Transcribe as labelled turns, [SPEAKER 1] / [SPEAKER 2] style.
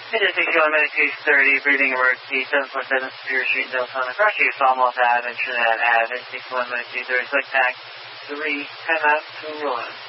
[SPEAKER 1] It is 61 minutes, 30, breathing emergency, 747 Superior Street, Deltona, across you, Falmouth Ave, and Trinidad Ave, 61 minutes, 30, select tax 3, time out, 2, 1.